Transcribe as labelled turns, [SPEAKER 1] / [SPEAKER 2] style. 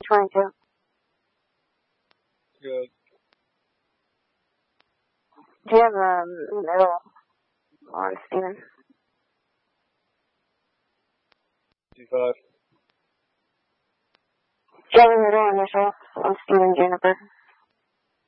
[SPEAKER 1] 22.
[SPEAKER 2] Good.
[SPEAKER 1] Do you have a middle on Steven?
[SPEAKER 2] 55.
[SPEAKER 1] Do you have a middle initial on Steven Juniper?